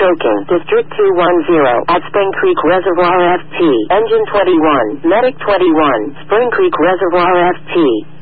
choking. District 210 at Spring Creek Reservoir FT. Engine 21. Medic 21. Spring Creek Reservoir FT.